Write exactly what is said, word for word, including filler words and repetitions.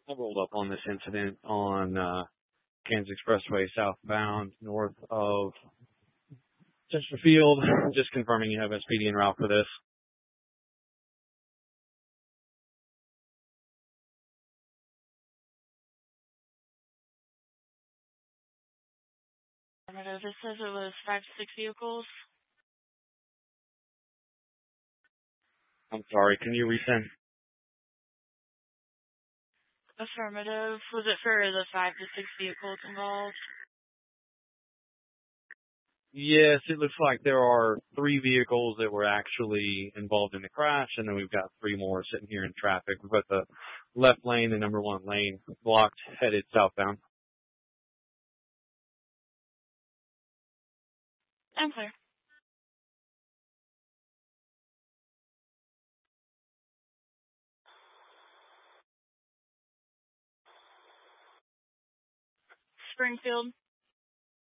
I rolled up on this incident on uh, Kansas Expressway southbound north of Chesterfield. Just confirming you have S P D en route for this. It says it was five to six vehicles. I'm sorry, can you resend? Affirmative. Was it for the five to six vehicles involved? Yes, it looks like there are three vehicles that were actually involved in the crash, and then we've got three more sitting here in traffic. We've got the left lane, the number one lane, blocked, headed southbound. I'm clear. Springfield.